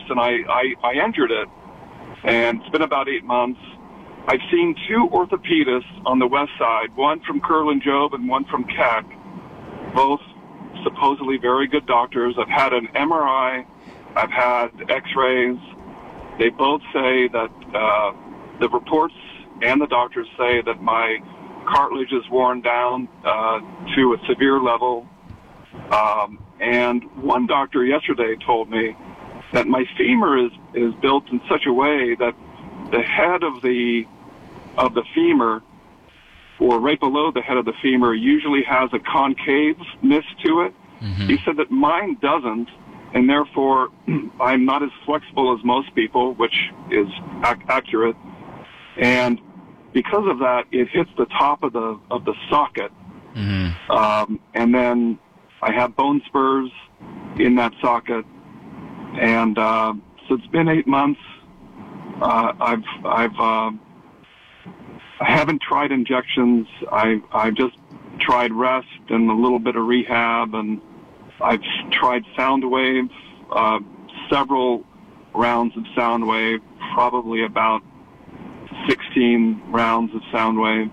and I injured it, and it's been about 8 months. I've seen 2 orthopedists on the west side, one from Kerlan Jobe and one from Keck, both supposedly very good doctors. I've had an MRI, I've had x-rays. They both say that the reports and the doctors say that my cartilage is worn down to a severe level. And one doctor yesterday told me that my femur is built in such a way that the head of the femur, or right below the head of the femur, usually has a concaveness to it. Mm-hmm. He said that mine doesn't, and therefore I'm not as flexible as most people, which is accurate. And because of that, it hits the top of the socket. Mm-hmm. And then I have bone spurs in that socket. And so it's been 8 months. I haven't tried injections. I've just tried rest and a little bit of rehab, and I've tried sound wave, several rounds of sound wave, probably about 16 rounds of sound wave.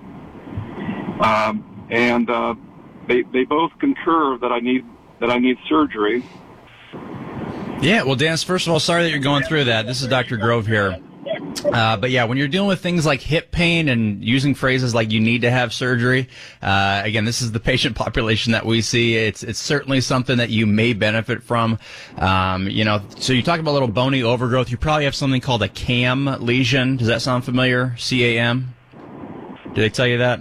And they both concur that I need surgery. Yeah, well, Dan, first of all, sorry that you're going through that. This is Dr. Grove here. But yeah, when you're dealing with things like hip pain and using phrases like you need to have surgery, again, this is the patient population that we see. It's certainly something that you may benefit from. So you talk about a little bony overgrowth. You probably have something called a CAM lesion. Does that sound familiar? CAM? Did they tell you that?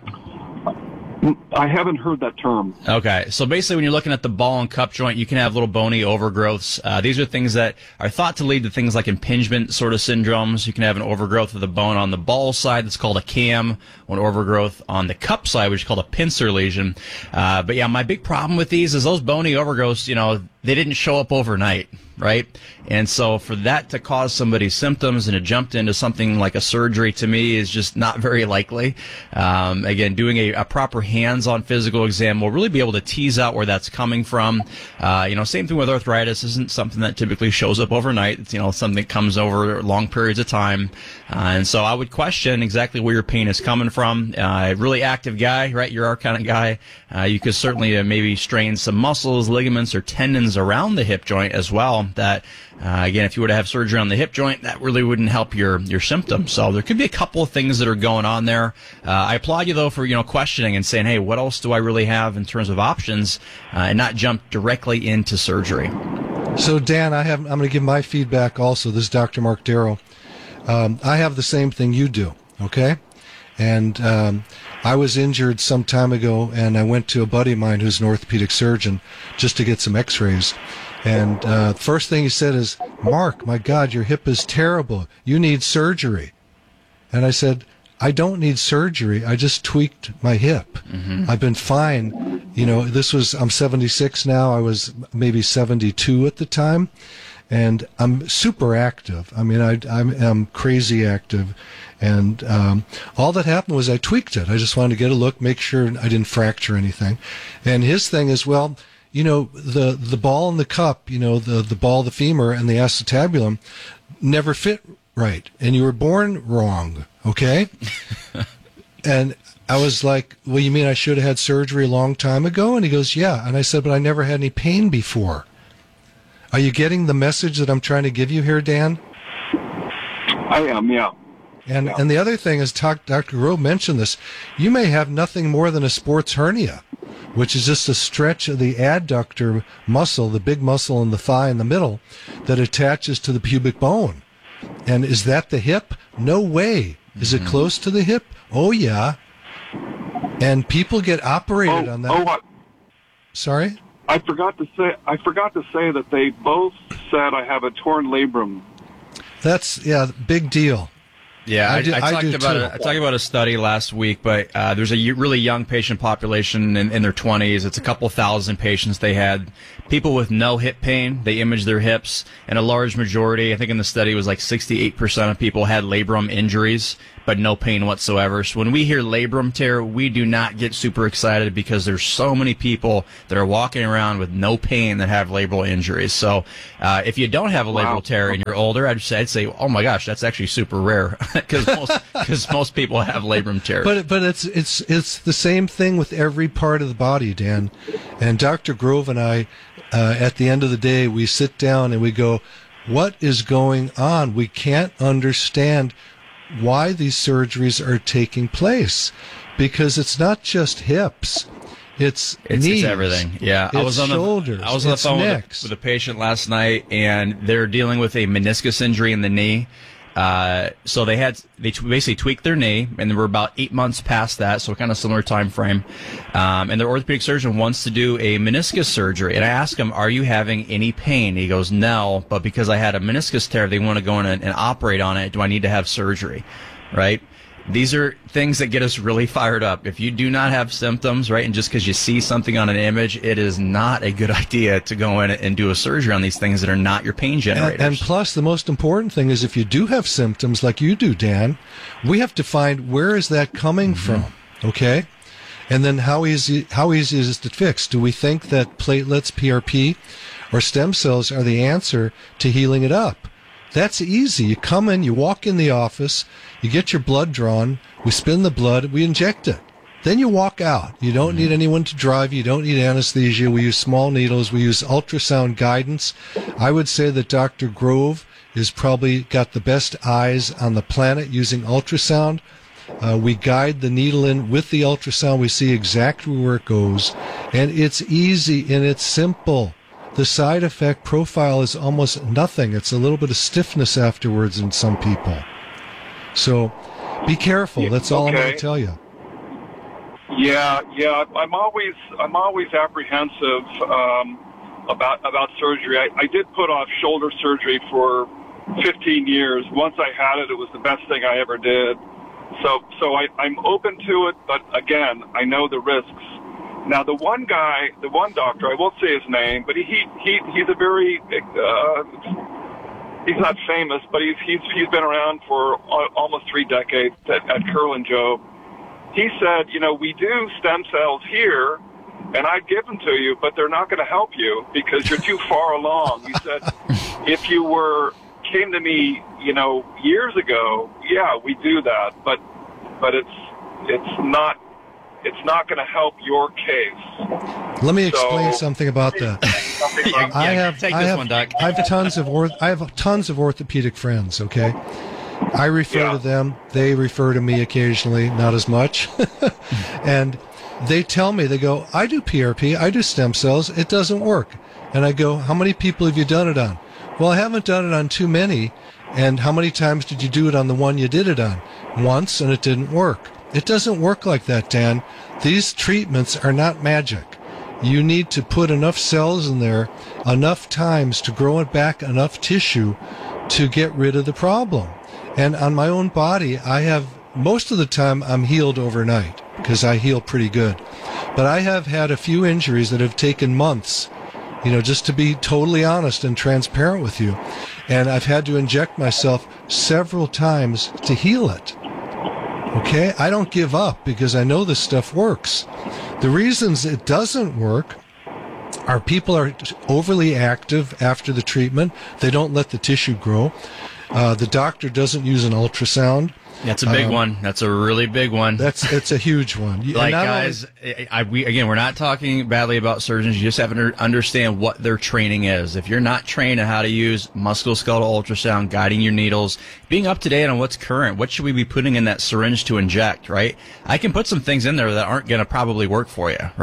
I haven't heard that term. Okay, so basically when you're looking at the ball and cup joint, you can have little bony overgrowths. These are things that are thought to lead to things like impingement sort of syndromes. You can have an overgrowth of the bone on the ball side that's called a CAM, or an overgrowth on the cup side, which is called a pincer lesion. But yeah, my big problem with these is those bony overgrowths, they didn't show up overnight, right? And so for that to cause somebody's symptoms and to jump into something like a surgery, to me, is just not very likely. Again, doing a proper hands-on physical exam will really be able to tease out where that's coming from. Same thing with arthritis. Isn't something that typically shows up overnight. It's, something that comes over long periods of time. And so I would question exactly where your pain is coming from. Really active guy, right? You're our kind of guy. You could certainly maybe strain some muscles, ligaments, or tendons around the hip joint as well. That, again, if you were to have surgery on the hip joint, that really wouldn't help your symptoms. So there could be a couple of things that are going on there. I applaud you, though, for, questioning and saying, hey, what else do I really have in terms of options, and not jump directly into surgery. So, Dan, I'm going to give my feedback also. This is Dr. Mark Darrow. I have the same thing you do, okay? And I was injured some time ago, and I went to a buddy of mine who's an orthopedic surgeon just to get some x-rays. And the first thing he said is, Mark, my God, your hip is terrible. You need surgery. And I said, I don't need surgery. I just tweaked my hip. Mm-hmm. I've been fine. I'm 76 now. I was maybe 72 at the time. And I'm super active. I mean, I'm crazy active. And all that happened was I tweaked it. I just wanted to get a look, make sure I didn't fracture anything. And his thing is, well, the ball and the cup, the ball, the femur, and the acetabulum never fit right. And you were born wrong, okay? And I was like, well, you mean I should have had surgery a long time ago? And he goes, yeah. And I said, but I never had any pain before. Are you getting the message that I'm trying to give you here, Dan? I am, yeah. And the other thing is, Dr. Grove mentioned this, you may have nothing more than a sports hernia, which is just a stretch of the adductor muscle, the big muscle in the thigh in the middle, that attaches to the pubic bone. And is that the hip? No way. Is it close to the hip? Oh, yeah. And people get operated on that. Sorry? I forgot to say that they both said I have a torn labrum. That's, big deal. Yeah, I do talked too. about a study last week, but there's a really young patient population in their 20s. It's a couple thousand patients they had. People with no hip pain, they imaged their hips, and a large majority, I think in the study it was like 68% of people had labrum injuries, but no pain whatsoever. So when we hear labrum tear, we do not get super excited because there's so many people that are walking around with no pain that have labral injuries. So if you don't have a labral tear and you're older, I'd say, oh my gosh, that's actually super rare because most people have labrum tears. But it's the same thing with every part of the body, Dan. And Dr. Grove and I, at the end of the day, we sit down and we go, what is going on? We can't understand why these surgeries are taking place, because it's not just hips. It's knees. It's everything. Yeah, I was on shoulders. I was on the phone with a patient last night, and they're dealing with a meniscus injury in the knee. So they basically tweaked their knee, and they were about 8 months past that, so kind of similar time frame. And their orthopedic surgeon wants to do a meniscus surgery. And I asked him, "Are you having any pain?" He goes, "No, but because I had a meniscus tear, they want to go in and operate on it. Do I need to have surgery?" Right? These are things that get us really fired up. If you do not have symptoms, right, and just because you see something on an image, it is not a good idea to go in and do a surgery on these things that are not your pain generators. And plus, the most important thing is if you do have symptoms like you do, Dan, we have to find where is that coming from, okay? And then how easy is it to fix? Do we think that platelets, PRP, or stem cells are the answer to healing it up? That's easy. You come in, you walk in the office, you get your blood drawn, we spin the blood, we inject it. Then you walk out. You don't need anyone to drive. You don't need anesthesia. We use small needles. We use ultrasound guidance. I would say that Dr. Grove is probably got the best eyes on the planet using ultrasound. We guide the needle in with the ultrasound. We see exactly where it goes. And it's easy and it's simple. The side effect profile is almost nothing. It's a little bit of stiffness afterwards in some people. So be careful. That's all I'm going to tell you. Yeah. I'm always apprehensive about surgery. I did put off shoulder surgery for 15 years. Once I had it, it was the best thing I ever did. So I'm open to it, but again, I know the risks. Now, the one doctor, I won't say his name, but he's a very, he's not famous, but he's been around for almost 3 decades at Kerlan Jobe. He said, we do stem cells here, and I'd give them to you, but they're not going to help you because you're too far along. He said, if you came to me, years ago, yeah, we do that, but it's not going to help your case. Let me explain something about that. I have tons of orthopedic friends, okay? I refer to them. They refer to me occasionally, not as much. And they tell me, they go, I do PRP, I do stem cells, it doesn't work. And I go, how many people have you done it on? Well, I haven't done it on too many. And how many times did you do it on the one you did it on? Once, and it didn't work. It doesn't work like that, Dan. These treatments are not magic. You need to put enough cells in there, enough times to grow it back enough tissue to get rid of the problem. And on my own body, most of the time I'm healed overnight because I heal pretty good. But I have had a few injuries that have taken months, just to be totally honest and transparent with you. And I've had to inject myself several times to heal it. Okay? I don't give up because I know this stuff works. The reasons it doesn't work are people are overly active after the treatment. They don't let the tissue grow. The doctor doesn't use an ultrasound. That's a big one. That's a really big one. It's a huge one. Guys, we're not talking badly about surgeons. You just have to understand what their training is. If you're not trained on how to use musculoskeletal ultrasound, guiding your needles, being up to date on what's current, what should we be putting in that syringe to inject, right? I can put some things in there that aren't going to probably work for you, right?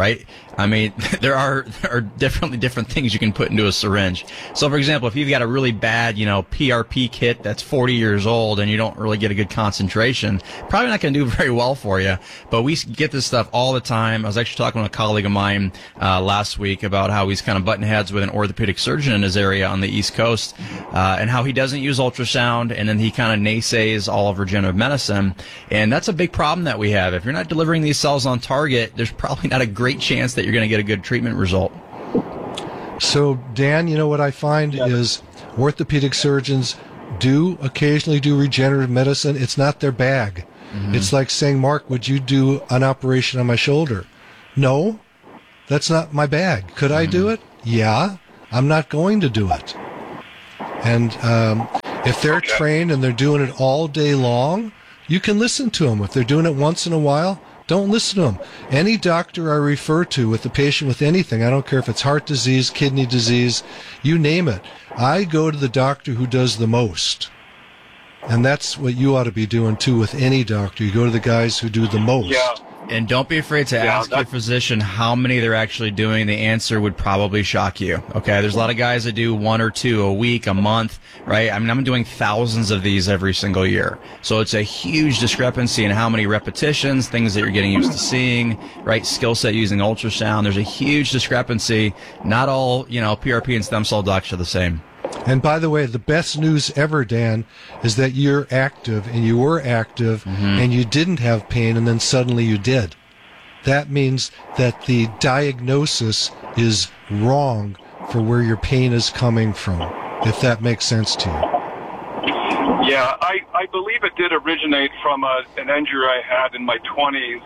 I mean, there are different things you can put into a syringe. So, for example, if you've got a really bad, PRP kit that's 40 years old and you don't really get a good concentration, probably not going to do very well for you. But we get this stuff all the time. I was actually talking with a colleague of mine last week about how he's kind of butting heads with an orthopedic surgeon in his area on the East Coast, and how he doesn't use ultrasound, and then he kind of naysays all of regenerative medicine. And that's a big problem that we have. If you're not delivering these cells on target, there's probably not a great chance that you're going to get a good treatment result. So, Dan, what I find is orthopedic surgeons do occasionally do regenerative medicine. It's not their bag. Mm-hmm. It's like saying, Mark, would you do an operation on my shoulder? No, that's not my bag. Could I do it? Yeah, I'm not going to do it. And if they're trained and they're doing it all day long, you can listen to them. If they're doing it once in a while, don't listen to them. Any doctor I refer to with a patient with anything, I don't care if it's heart disease, kidney disease, you name it, I go to the doctor who does the most. And that's what you ought to be doing, too, with any doctor. You go to the guys who do the most. Yeah. And don't be afraid to ask your physician how many they're actually doing. The answer would probably shock you. Okay, there's a lot of guys that do 1 or 2 a week, a month, right? I mean, I'm doing thousands of these every single year. So it's a huge discrepancy in how many repetitions, things that you're getting used to seeing, right? Skill set using ultrasound. There's a huge discrepancy. Not all, PRP and stem cell docs are the same. And by the way, the best news ever, Dan, is that you're active, and you were active, and you didn't have pain, and then suddenly you did. That means that the diagnosis is wrong for where your pain is coming from, if that makes sense to you. Yeah, I believe it did originate from an injury I had in my 20s.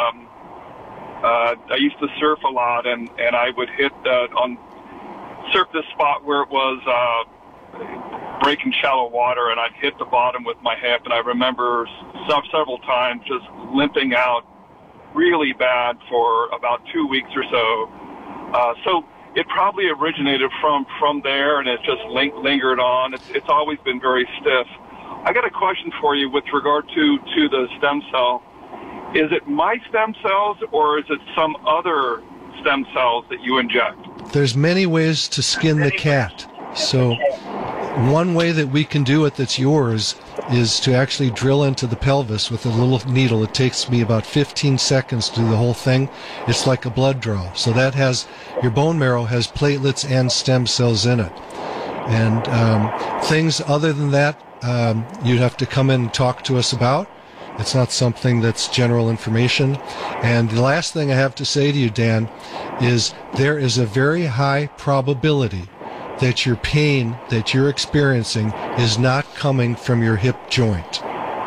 I used to surf a lot, and I would hit surf this spot where it was breaking shallow water, and I'd hit the bottom with my hip, and I remember several times just limping out really bad for about 2 weeks or so. So it probably originated from there, and it just lingered on. It's always been very stiff. I got a question for you with regard to the stem cell. Is it my stem cells, or is it some other stem cells that you inject? There's many ways to skin the cat. So one way that we can do it that's yours is to actually drill into the pelvis with a little needle. It takes me about 15 seconds to do the whole thing. It's like a blood draw. So that has, your bone marrow has platelets and stem cells in it. And things other than that, you'd have to come in and talk to us about. It's not something that's general information. And the last thing I have to say to you, Dan, is there is a very high probability that your pain that you're experiencing is not coming from your hip joint.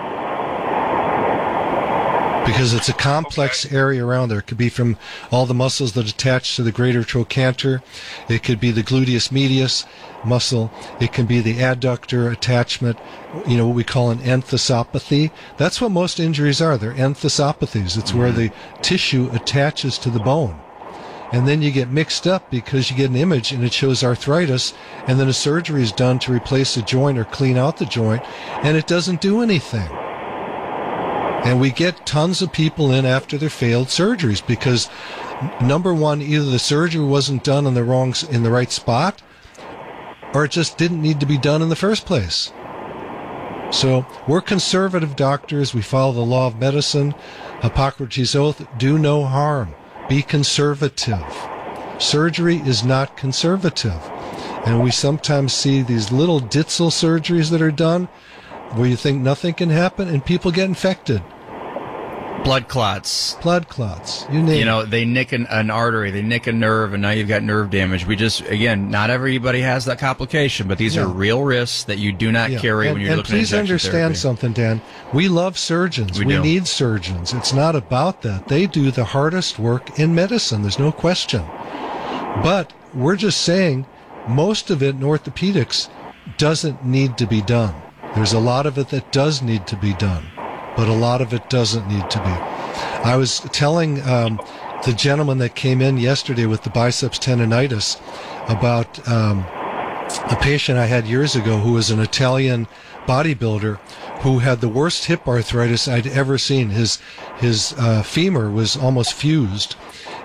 Because it's a complex area around there. It could be from all the muscles that attach to the greater trochanter. It could be the gluteus medius muscle. It can be the adductor attachment, what we call an enthesopathy. That's what most injuries are. They're enthesopathies. It's where the tissue attaches to the bone. And then you get mixed up because you get an image and it shows arthritis, and then a surgery is done to replace the joint or clean out the joint, and it doesn't do anything. And we get tons of people in after their failed surgeries because, number one, either the surgery wasn't done in the right spot, or it just didn't need to be done in the first place. So we're conservative doctors. We follow the law of medicine. Hippocrates' oath, do no harm. Be conservative. Surgery is not conservative. And we sometimes see these little ditzel surgeries that are done where you think nothing can happen and people get infected. Blood clots. You name it. They nick an artery, they nick a nerve, and now you've got nerve damage. Not everybody has that complication, but these are real risks that you do not carry when you're looking at injection therapy. And please understand something, Dan. We love surgeons. We need surgeons. It's not about that. They do the hardest work in medicine. There's no question. But we're just saying most of it in orthopedics doesn't need to be done. There's a lot of it that does need to be done, but a lot of it doesn't need to be. I was telling the gentleman that came in yesterday with the biceps tendonitis about a patient I had years ago who was an Italian bodybuilder who had the worst hip arthritis I'd ever seen. His femur was almost fused,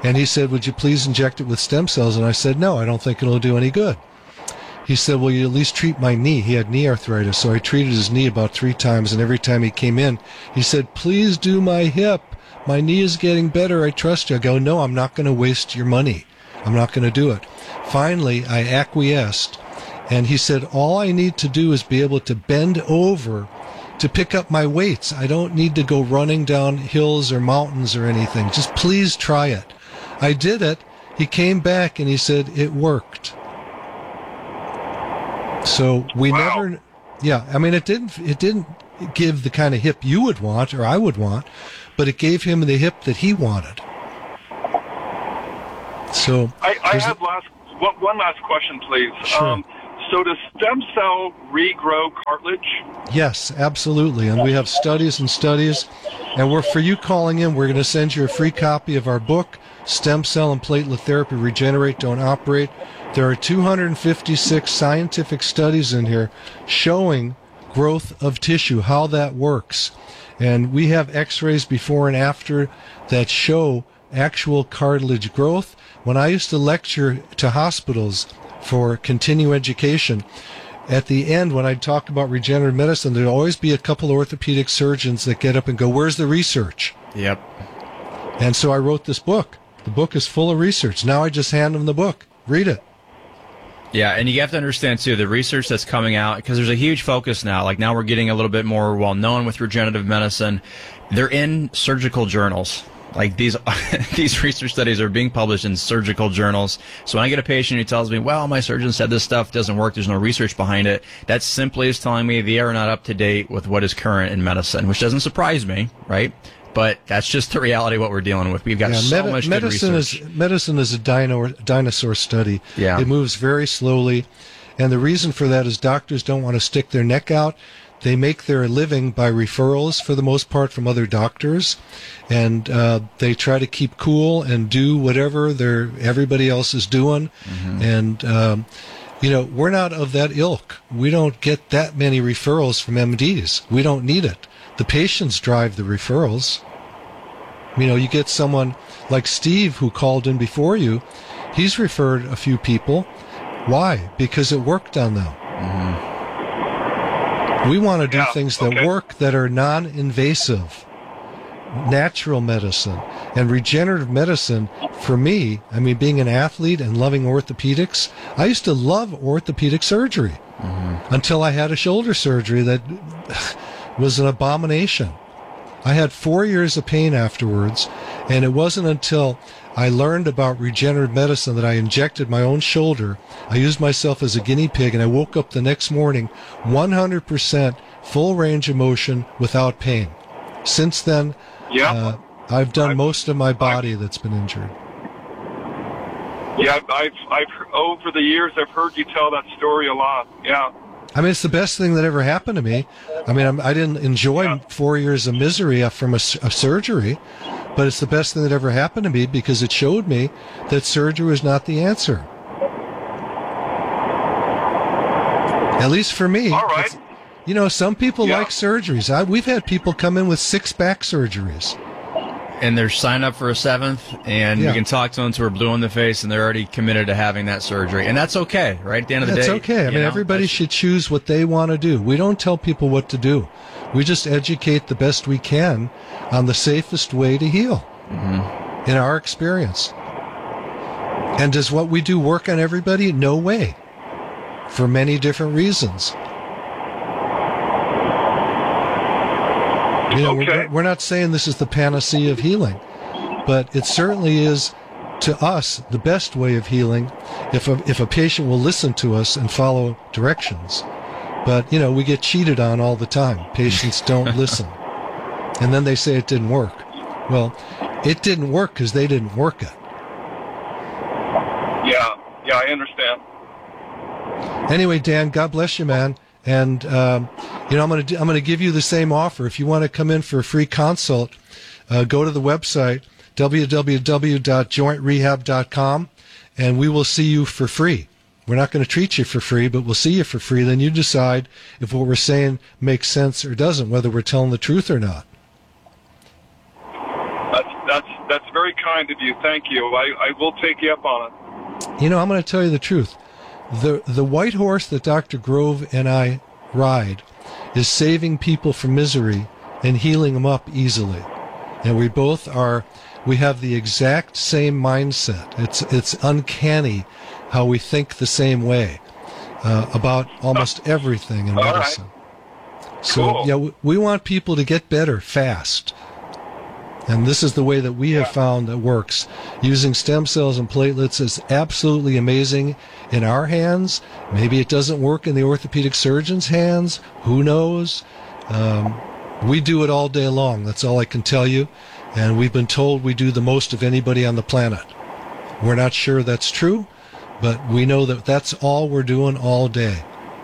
And he said, would you please inject it with stem cells? And I said, no, I don't think it'll do any good. He said, well, you at least treat my knee. He had knee arthritis, so I treated his knee about 3 times, and every time he came in, he said, please do my hip. My knee is getting better. I trust you. I go, no, I'm not going to waste your money. I'm not going to do it. Finally, I acquiesced, and he said, all I need to do is be able to bend over to pick up my weights. I don't need to go running down hills or mountains or anything. Just please try it. I did it. He came back and he said it worked. So we never, I mean, it didn't give the kind of hip you would want or I would want, but it gave him the hip that he wanted. So I have one last question, please. Sure. So does stem cell regrow cartilage? Yes, absolutely. And we have studies and studies. And for you calling in, we're going to send you a free copy of our book, Stem Cell and Platelet Therapy, Regenerate, Don't Operate. There are 256 scientific studies in here showing growth of tissue, how that works. And we have x-rays before and after that show actual cartilage growth. When I used to lecture to hospitals for continuing education, at the end, when I'd talk about regenerative medicine, there'd always be a couple of orthopedic surgeons that get up and go, where's the research? Yep. And so I wrote this book. The book is full of research. Now I just hand them the book. Read it. Yeah, and you have to understand, too, the research that's coming out, because there's a huge focus now. Like, now we're getting a little bit more well-known with regenerative medicine. They're in surgical journals. Like, these research studies are being published in surgical journals. So when I get a patient who tells me, well, my surgeon said this stuff doesn't work, there's no research behind it, that simply is telling me they are not up to date with what is current in medicine, which doesn't surprise me, right? But that's just the reality of what we're dealing with. We've got so much good research. Medicine is a dinosaur study. Yeah. It moves very slowly. And the reason for that is doctors don't want to stick their neck out. They make their living by referrals, for the most part, from other doctors. And they try to keep cool and do whatever everybody else is doing. Mm-hmm. And, we're not of that ilk. We don't get that many referrals from MDs. We don't need it. The patients drive the referrals. You get someone like Steve who called in before you. He's referred a few people. Why? Because it worked on them. Mm-hmm. We want to do things that work, that are non-invasive. Natural medicine. And regenerative medicine, for me, being an athlete and loving orthopedics, I used to love orthopedic surgery until I had a shoulder surgery that was an abomination. I had 4 years of pain afterwards, and it wasn't until I learned about regenerative medicine that I injected my own shoulder. I used myself as a guinea pig, and I woke up the next morning 100% full range of motion without pain. Since then, I've done most of my body that's been injured. Yeah, I've over the years I've heard you tell that story a lot. Yeah. It's the best thing that ever happened to me. I didn't enjoy 4 years of misery from a surgery, but it's the best thing that ever happened to me because it showed me that surgery was not the answer. At least for me. All right. Some people like surgeries. We've had people come in with 6 back surgeries. And they're signed up for a 7th, and we can talk to them until we're blue in the face, and they're already committed to having that surgery. And that's okay, right? At the end of the day. That's okay. Everybody should choose what they want to do. We don't tell people what to do. We just educate the best we can on the safest way to heal, in our experience. And does what we do work on everybody? No way. For many different reasons. We're not saying this is the panacea of healing, but it certainly is, to us, the best way of healing if a patient will listen to us and follow directions. But, we get cheated on all the time. Patients don't listen. And then they say it didn't work. Well, it didn't work because they didn't work it. Yeah, I understand. Anyway, Dan, God bless you, man. And I'm going to give you the same offer. If you want to come in for a free consult, go to the website www.jointrehab.com, and we will see you for free. We're not going to treat you for free, but we'll see you for free. Then you decide if what we're saying makes sense or doesn't, whether we're telling the truth or not. That's very kind. kind of you. Thank you. I will take you up on it. You know, I'm going to tell you the truth. The white horse that Dr. Grove and I ride is saving people from misery and healing them up easily. And we have the exact same mindset. It's uncanny how we think the same way about almost everything in medicine. Right. So, cool. Yeah, we want people to get better fast. And this is the way that we have found that works. Using stem cells and platelets is absolutely amazing in our hands. Maybe it doesn't work in the orthopedic surgeon's hands. Who knows? We do it all day long. That's all I can tell you. And we've been told we do the most of anybody on the planet. We're not sure that's true, but we know that that's all we're doing all day.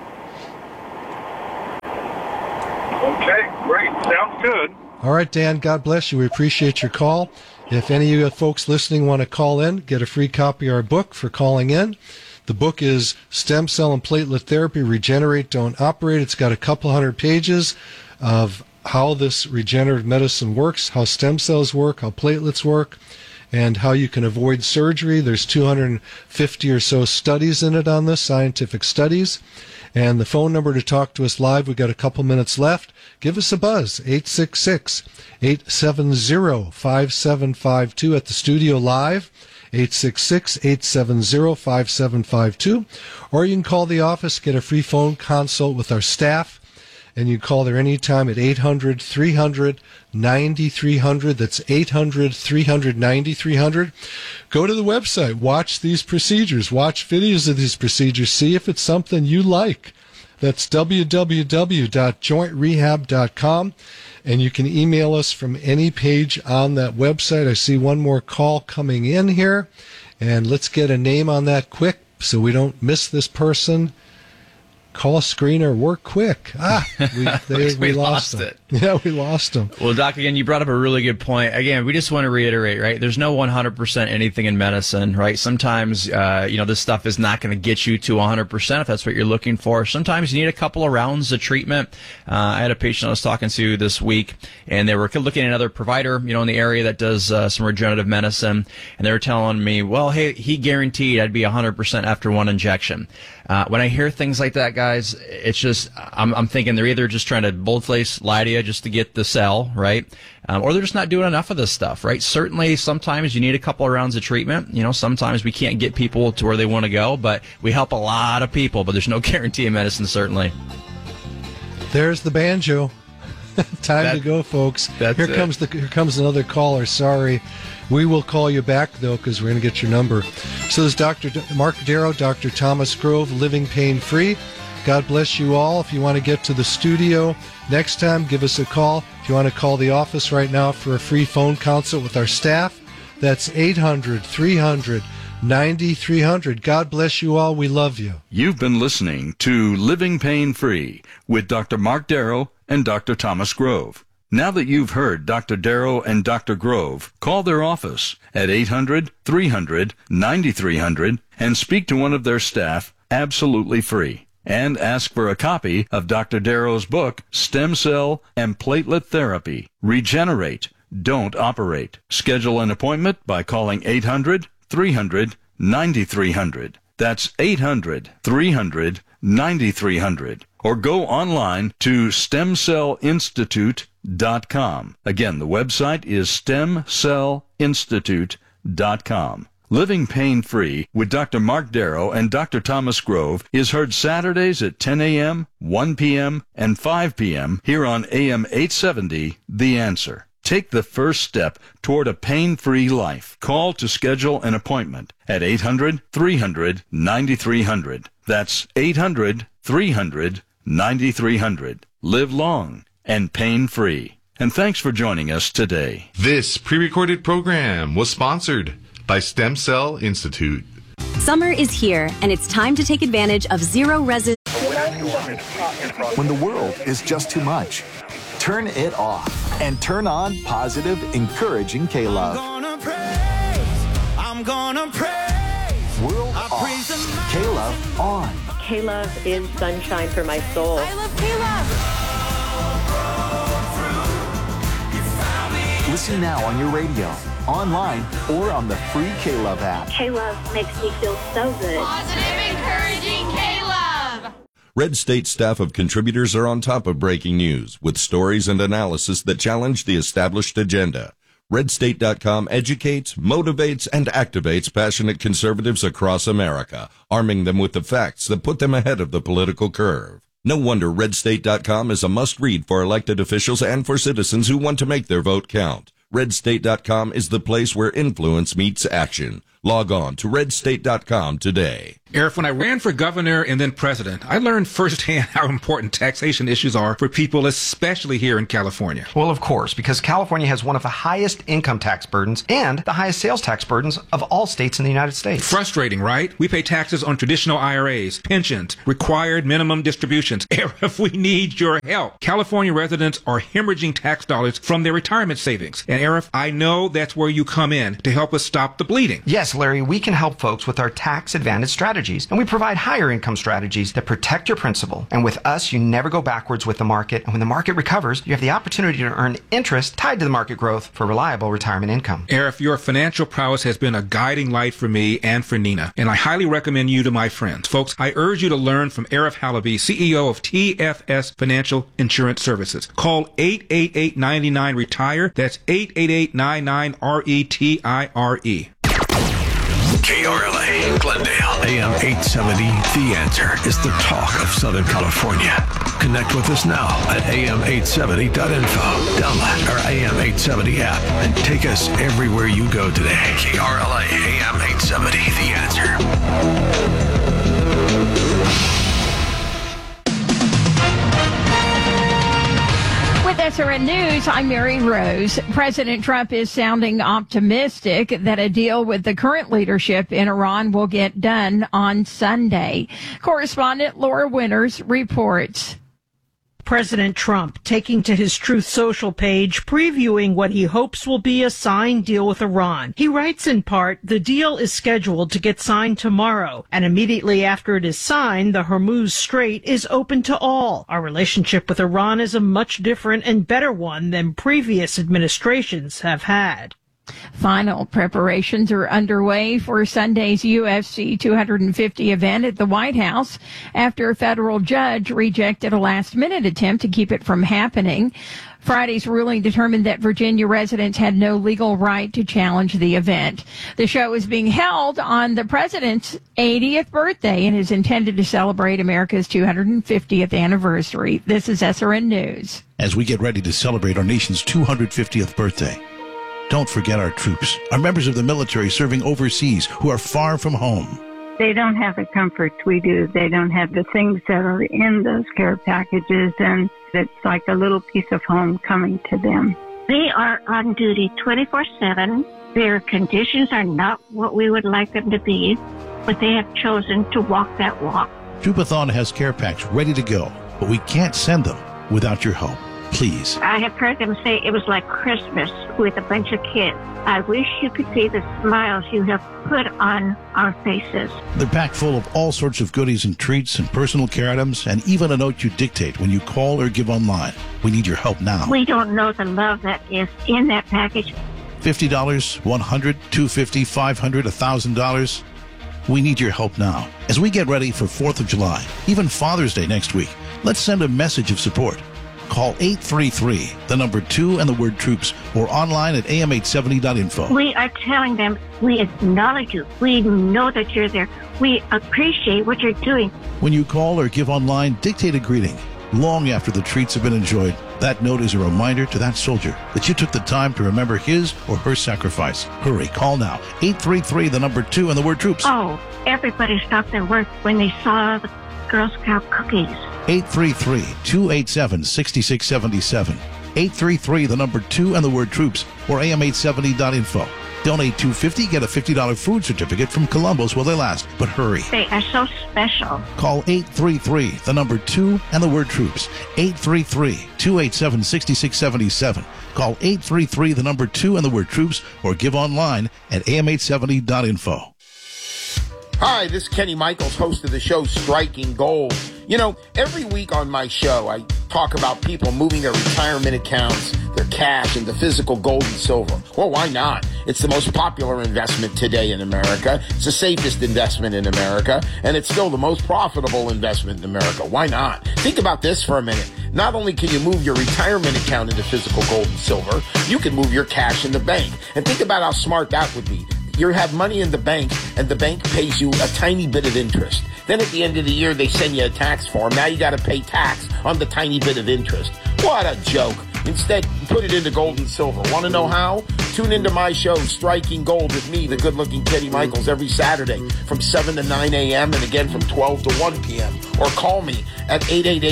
Okay, great. Sounds good. All right, Dan, God bless you. We appreciate your call. If any of you folks listening want to call in, get a free copy of our book for calling in. The book is Stem Cell and Platelet Therapy, Regenerate, Don't Operate. It's got a couple hundred pages of how this regenerative medicine works, how stem cells work, how platelets work, and how you can avoid surgery. There's 250 or so studies in it on this, scientific studies. And the phone number to talk to us live, we've got a couple minutes left. Give us a buzz, 866-870-5752 at the studio live, 866-870-5752. Or you can call the office, get a free phone consult with our staff. And you can call there anytime at 800-300-9300. That's 800-300-9300. Go to the website. Watch these procedures. Watch videos of these procedures. See if it's something you like. That's www.jointrehab.com. And you can email us from any page on that website. I see one more call coming in here. And let's get a name on that quick so we don't miss this person. Call screener, work quick. We lost it. Yeah, we lost them. Well, Doc, again, you brought up a really good point. Again, we just want to reiterate, right? There's no 100% anything in medicine, right? Sometimes, this stuff is not going to get you to 100% if that's what you're looking for. Sometimes you need a couple of rounds of treatment. I had a patient I was talking to this week, and they were looking at another provider, in the area that does some regenerative medicine, and they were telling me, well, hey, he guaranteed I'd be 100% after one injection. When I hear things like that, guys, it's just, I'm thinking they're either just trying to boldface lie to you just to get the sell, right? Or they're just not doing enough of this stuff, right? Certainly, sometimes you need a couple of rounds of treatment. Sometimes we can't get people to where they want to go, but we help a lot of people, but there's no guarantee in medicine, certainly. There's the banjo. Time to go, folks. Here comes another caller. Sorry. We will call you back, though, because we're going to get your number. So this is Dr. Mark Darrow, Dr. Thomas Grove, Living Pain Free. God bless you all. If you want to get to the studio next time, give us a call. If you want to call the office right now for a free phone consult with our staff, that's 800-300-9300. God bless you all. We love you. You've been listening to Living Pain Free with Dr. Mark Darrow and Dr. Thomas Grove. Now that you've heard Dr. Darrow and Dr. Grove, call their office at 800-300-9300 and speak to one of their staff absolutely free. And ask for a copy of Dr. Darrow's book, Stem Cell and Platelet Therapy, Regenerate, Don't Operate. Schedule an appointment by calling 800-300-9300. That's 800-300-9300. Or go online to stemcellinstitute.com. Again, the website is stemcellinstitute.com. Living Pain Free with Dr. Mark Darrow and Dr. Thomas Grove is heard Saturdays at 10 a.m., 1 p.m., and 5 p.m. here on AM 870, The Answer. Take the first step toward a pain-free life. Call to schedule an appointment at 800-300-9300. That's 800-300-9300. Live long and pain-free. And thanks for joining us today. This pre-recorded program was sponsored by Stem Cell Institute. Summer is here, and it's time to take advantage of zero residue. When the world is just too much, turn it off and turn on positive, encouraging K-Love. I'm gonna praise. World off. K-Love on. K-Love is sunshine for my soul. I love K-Love. Listen now on your radio online, or on the free K-Love app. K-Love makes me feel so good. Positive, encouraging K-Love. Red State staff of contributors are on top of breaking news with stories and analysis that challenge the established agenda. RedState.com educates, motivates, and activates passionate conservatives across America, arming them with the facts that put them ahead of the political curve. No wonder RedState.com is a must-read for elected officials and for citizens who want to make their vote count. RedState.com is the place where influence meets action. Log on to RedState.com today. Eric, when I ran for governor and then president, I learned firsthand how important taxation issues are for people, especially here in California. Well, of course, because California has one of the highest income tax burdens and the highest sales tax burdens of all states in the United States. Frustrating, right? We pay taxes on traditional IRAs, pensions, required minimum distributions. Eric, we need your help. California residents are hemorrhaging tax dollars from their retirement savings. And Eric, I know that's where you come in to help us stop the bleeding. Yes, Larry, we can help folks with our tax advantage strategies. And we provide higher income strategies that protect your principal. And with us, you never go backwards with the market. And when the market recovers, you have the opportunity to earn interest tied to the market growth for reliable retirement income. Arif, your financial prowess has been a guiding light for me and for Nina. And I highly recommend you to my friends. Folks, I urge you to learn from Arif Halaby, CEO of TFS Financial Insurance Services. Call 888-99-RETIRE. That's 888-99-RETIRE. KRLA, Glendale, AM 870. The Answer is the talk of Southern California. Connect with us now at am870.info. Download our AM 870 app and take us everywhere you go today. KRLA, AM 870. The Answer. With SRN News, I'm Mary Rose. President Trump is sounding optimistic that a deal with the current leadership in Iran will get done on Sunday. Correspondent Laura Winters reports. President Trump taking to his Truth Social page, previewing what he hopes will be a signed deal with Iran. He writes in part, the deal is scheduled to get signed tomorrow, and immediately after it is signed, the Hormuz Strait is open to all. Our relationship with Iran is a much different and better one than previous administrations have had. Final preparations are underway for Sunday's UFC 250 event at the White House after a federal judge rejected a last-minute attempt to keep it from happening. Friday's ruling determined that Virginia residents had no legal right to challenge the event. The show is being held on the president's 80th birthday and is intended to celebrate America's 250th anniversary. This is SRN News. As we get ready to celebrate our nation's 250th birthday, don't forget our troops, our members of the military serving overseas who are far from home. They don't have the comfort we do. They don't have the things that are in those care packages, and it's like a little piece of home coming to them. They are on duty 24/7. Their conditions are not what we would like them to be, but they have chosen to walk that walk. Troopathon has care packs ready to go, but we can't send them without your help. Please. I have heard them say it was like Christmas with a bunch of kids. I wish you could see the smiles you have put on our faces. They're packed full of all sorts of goodies and treats and personal care items and even a note you dictate when you call or give online. We need your help now. We don't know the love that is in that package. $50, $100, $250, $500, $1,000. We need your help now. As we get ready for 4th of July, even Father's Day next week, let's send a message of support. Call 833, the number 2 and the word troops, or online at am870.info. We are telling them we acknowledge you. We know that you're there. We appreciate what you're doing. When you call or give online, dictate a greeting. Long after the treats have been enjoyed, that note is a reminder to that soldier that you took the time to remember his or her sacrifice. Hurry, call now. 833, the number 2 and the word troops. Oh, everybody stopped their work when they saw the Girl Scout cookies. 833-287-6677. 833, the number 2 and the word troops, or am870.info. Donate $250, get a $50 food certificate from Columbus while they last. But hurry. They are so special. Call 833, the number 2 and the word troops. 833-287-6677. Call 833, the number 2 and the word troops, or give online at am870.info. Hi, this is Kenny Michaels, host of the show Striking Gold. You know, every week on my show, I talk about people moving their retirement accounts, their cash into physical gold and silver. Well, why not? It's the most popular investment today in America. It's the safest investment in America, and it's still the most profitable investment in America. Why not? Think about this for a minute. Not only can you move your retirement account into physical gold and silver, you can move your cash in the bank. And think about how smart that would be. You have money in the bank, and the bank pays you a tiny bit of interest. Then at the end of the year, they send you a tax form. Now you got to pay tax on the tiny bit of interest. What a joke. Instead, put it into gold and silver. Want to know how? Tune into my show, Striking Gold, with me, the good-looking Teddy Michaels, every Saturday from 7 to 9 a.m. and again from 12 to 1 p.m. Or call me at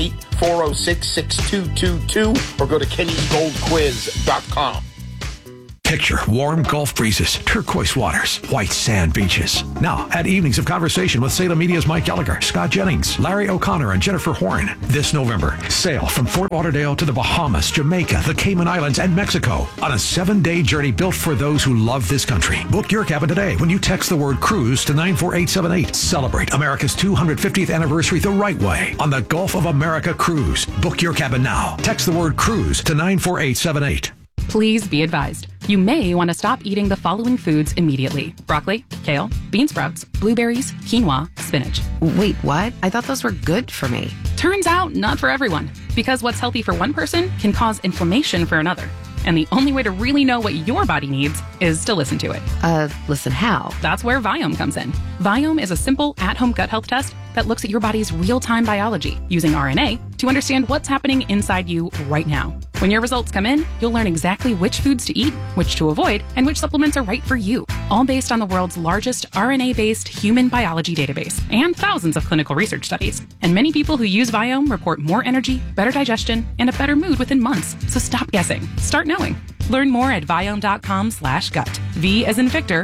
888-406-6222 or go to kennysgoldquiz.com. Picture warm Gulf breezes, turquoise waters, white sand beaches. Now, add evenings of conversation with Salem Media's Mike Gallagher, Scott Jennings, Larry O'Connor, and Jennifer Horn. This November, sail from Fort Lauderdale to the Bahamas, Jamaica, the Cayman Islands, and Mexico on a 7-day journey built for those who love this country. Book your cabin today when you text the word cruise to 94878. Celebrate America's 250th anniversary the right way on the Gulf of America Cruise. Book your cabin now. Text the word cruise to 94878. Please be advised. You may want to stop eating the following foods immediately: broccoli, kale, bean sprouts, blueberries, quinoa, spinach. Wait, what? I thought those were good for me. Turns out, not for everyone. Because what's healthy for one person can cause inflammation for another. And the only way to really know what your body needs is to listen to it. Listen how? That's where Viome comes in. Viome is a simple at-home gut health test that looks at your body's real-time biology using RNA to understand what's happening inside you right now. When your results come in, you'll learn exactly which foods to eat, which to avoid, and which supplements are right for you. All based on the world's largest RNA-based human biology database and thousands of clinical research studies. And many people who use Viome report more energy, better digestion, and a better mood within months. So stop guessing. Start knowing. Learn more at Viome.com/gut. V as in Victor,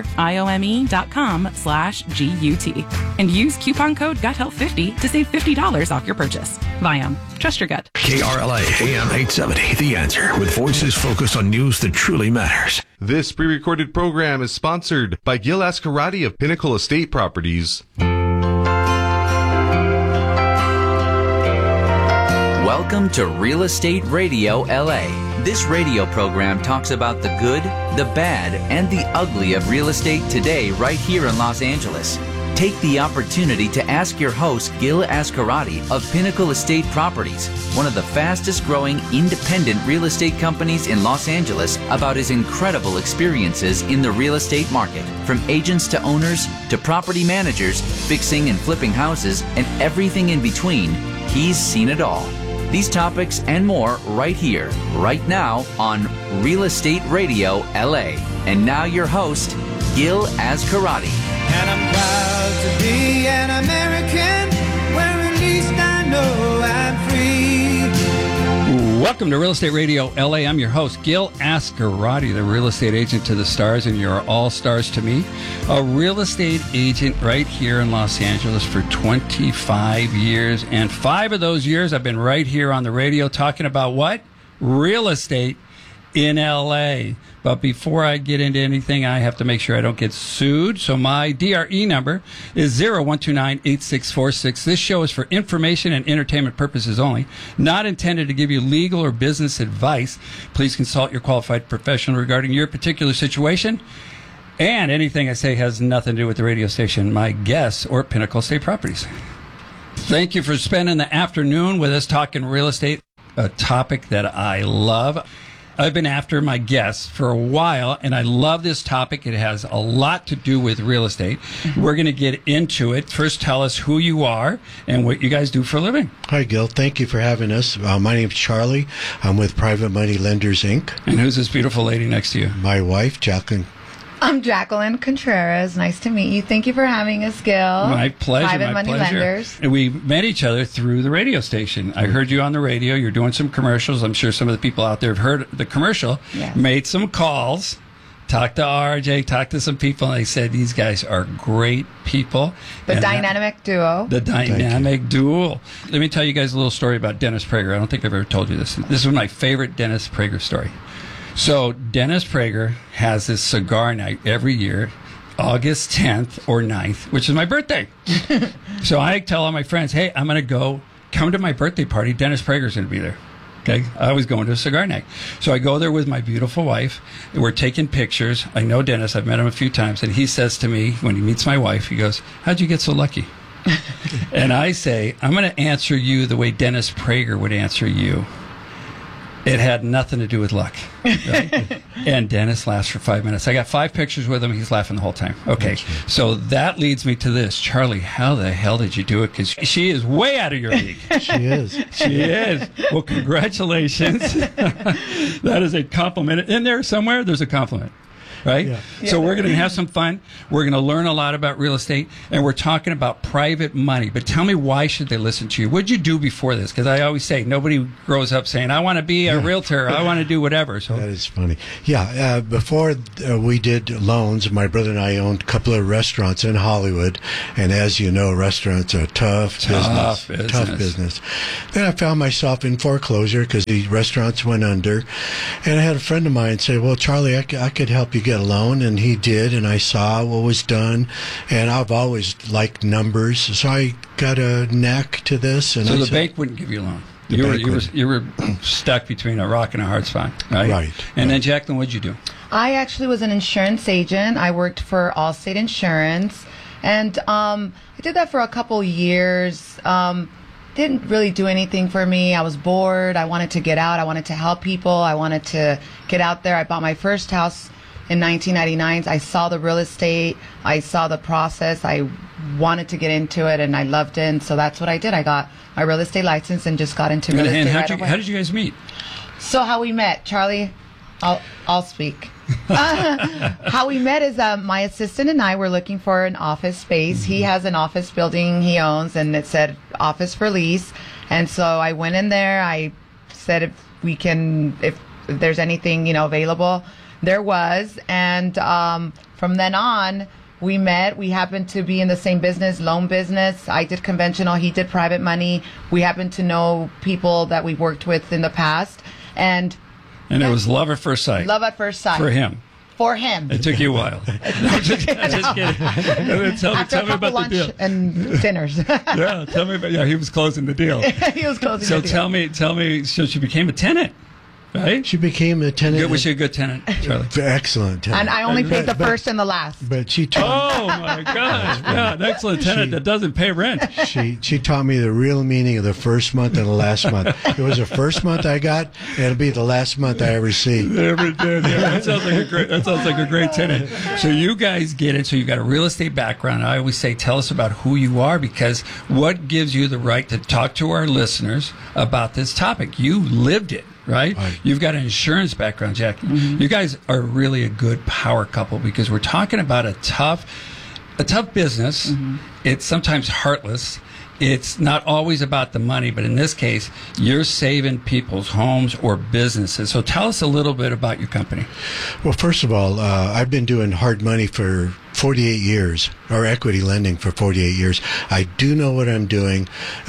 IOME.com/GUT. And use coupon code GUTHEALTH50 to save $50 off your purchase. Viome. Trust your gut. KRLA AM 870, The Answer, with voices focused on news that truly matters. This pre-recorded program is sponsored by Gil Ascarati of Pinnacle Estate Properties. Welcome to Real Estate Radio LA. This radio program talks about the good, the bad, and the ugly of real estate today right here in Los Angeles. Take the opportunity to ask your host, Gil Ascarati of Pinnacle Estate Properties, one of the fastest growing independent real estate companies in Los Angeles, about his incredible experiences in the real estate market. From agents to owners to property managers, fixing and flipping houses, and everything in between, he's seen it all. These topics and more right here, right now on Real Estate Radio LA. And now your host, Gil Ascarati. And I'm proud to be an American, where at least I know I'm free. Welcome to Real Estate Radio LA. I'm your host, Gil Ascarati, the real estate agent to the stars, and you're all stars to me. A real estate agent right here in Los Angeles for 25 years. And 5 of those years I've been right here on the radio talking about what? Real estate in LA. But before I get into anything, I have to make sure I don't get sued. So my DRE number is 0129-8646. This show is for information and entertainment purposes only, not intended to give you legal or business advice. Please consult your qualified professional regarding your particular situation. And anything I say has nothing to do with the radio station, my guests, or Pinnacle Estate Properties. Thank you for spending the afternoon with us talking real estate, a topic that I love. I've been after my guests for a while, and I love this topic. It has a lot to do with real estate. We're going to get into it. First, tell us who you are and what you guys do for a living. Hi, Gil. Thank you for having us. My name's Charlie. I'm with Private Money Lenders, Inc. And who's this beautiful lady next to you? My wife, Jacqueline. I'm Jacqueline Contreras. Nice to meet you. Thank you for having us, Gil. My pleasure. Private my Money pleasure. Lenders. And we met each other through the radio station. I heard you on the radio. You're doing some commercials. I'm sure some of the people out there have heard the commercial. Yes. Made some calls. Talked to RJ. Talked to some people. And they said these guys are great people. The dynamic duo. The dynamic duo. Let me tell you guys a little story about Dennis Prager. I don't think I've ever told you this. This is my favorite Dennis Prager story. So Dennis Prager has this cigar night every year, August 10th or 9th, which is my birthday. So I tell all my friends, hey, I'm going to go come to my birthday party. Dennis Prager's going to be there. Okay, I was going to a cigar night. So I go there with my beautiful wife. We're taking pictures. I know Dennis. I've met him a few times. And he says to me, when he meets my wife, he goes, how'd you get so lucky? And I say, I'm going to answer you the way Dennis Prager would answer you. It had nothing to do with luck. Right? And Dennis laughs for 5 minutes. I got 5 pictures with him. He's laughing the whole time. Okay, so that leads me to this. Charlie, how the hell did you do it? Because she is way out of your league. She is. She is. Well, congratulations. That is a compliment. In there somewhere, there's a compliment. Right? Yeah. So we're going to have some fun. We're going to learn a lot about real estate, and we're talking about private money. But tell me, why should they listen to you? What did you do before this? Because I always say, nobody grows up saying, I want to be a realtor. I want to do whatever. So that is funny. Yeah, before we did loans, my brother and I owned a couple of restaurants in Hollywood. And as you know, restaurants are tough business. Then I found myself in foreclosure because the restaurants went under. And I had a friend of mine say, well, Charlie, I could help you get a loan, and he did, and I saw what was done, and I've always liked numbers, so I got a knack to this. And so the bank wouldn't give you a loan. You were stuck between a rock and a hard spot, right? Right. And then Jacqueline, what'd you do? I actually was an insurance agent. I worked for Allstate Insurance, and I did that for a couple years. Didn't really do anything for me. I was bored. I wanted to get out. I wanted to help people. I wanted to get out there. I bought my first house in 1999. I saw the real estate. I saw the process. I wanted to get into it, and I loved it. And so that's what I did. I got my real estate license and just got into real estate right away. How did you guys meet? So how we met, Charlie, I'll speak. How we met is my assistant and I were looking for an office space. Mm-hmm. He has an office building he owns, and it said office for lease. And so I went in there. I said if there's anything available. There was, and from then on, we met. We happened to be in the same business, loan business. I did conventional. He did private money. We happened to know people that we worked with in the past, and it was love at first sight. Love at first sight for him. For him. It took you a while. No, just kidding. Tell me about lunch the deal. And dinners. Yeah, tell me about. Yeah, he was closing the deal. He was closing the deal. So tell me. So she became a tenant. Right? She became a tenant. Was she a good tenant, Charlie? Excellent tenant. And I only paid the first and the last. But she taught Oh, my gosh. Yeah, an excellent tenant that doesn't pay rent. She taught me the real meaning of the first month and the last month. It was the first month I got, and it'll be the last month I ever see. Never did. Yeah, that sounds like a great tenant. So you guys get it. So you've got a real estate background. I always say, tell us about who you are, because what gives you the right to talk to our listeners about this topic? You lived it. Right? You've got an insurance background, Jackie. Mm-hmm. You guys are really a good power couple, because we're talking about a tough business. Mm-hmm. It's sometimes heartless. It's not always about the money, but in this case, you're saving people's homes or businesses. So tell us a little bit about your company. Well, first of all, I've been doing hard money for 48 years, or equity lending for 48 years. I do know what I'm doing.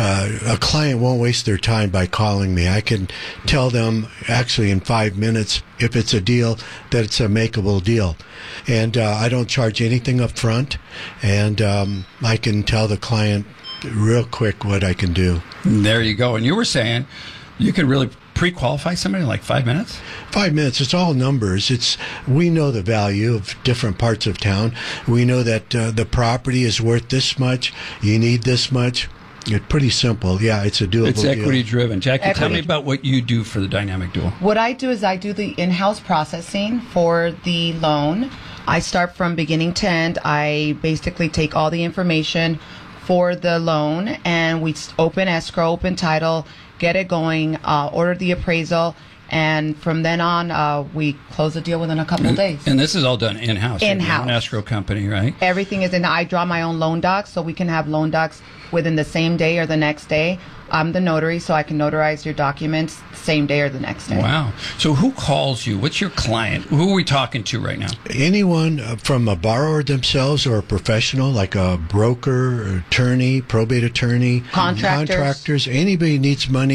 A client won't waste their time by calling me. I can tell them actually in 5 minutes, if it's a deal, that it's a makeable deal. And I don't charge anything up front, and I can tell the client real quick what I can do. There you go. And you were saying you could really pre-qualify somebody in like 5 minutes? 5 minutes. It's all numbers. We know the value of different parts of town. We know that the property is worth this much. You need this much. It's pretty simple. Yeah, it's a doable It's equity driven. Jackie, tell me about what you do for the Dynamic Duo. What I do is I do the in-house processing for the loan. I start from beginning to end. I basically take all the information for the loan, and we open escrow, open title, get it going, order the appraisal, and from then on, we close the deal within a couple of days. And this is all done in-house. In-house. An escrow company, right? Everything is in. I draw my own loan docs, so we can have loan docs within the same day or the next day. I'm the notary, so I can notarize your documents same day or the next day. Wow. So who calls you? What's your client? Who are we talking to right now? Anyone from a borrower themselves or a professional, like a broker, attorney, probate attorney, contractors. Anybody needs money.